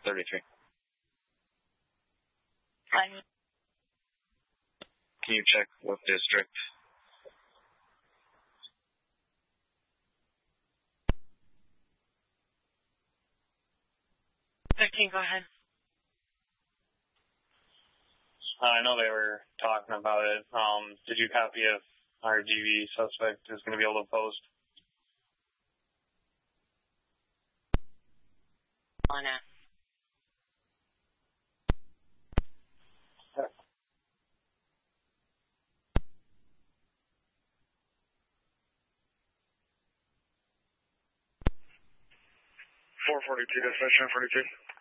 33. Can you check what district? 13, go ahead. I know they were talking about it. Did you copy if our DV suspect is going to be able to post? On that. Okay. 442, dispatch 1042.